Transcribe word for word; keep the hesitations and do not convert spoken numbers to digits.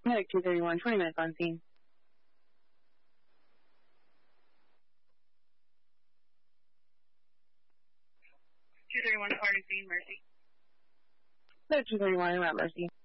Medic two thirty-one, twenty minutes on scene. two thirty-one, Florida Scene, Mercy. Medic two thirty-one, around Mercy.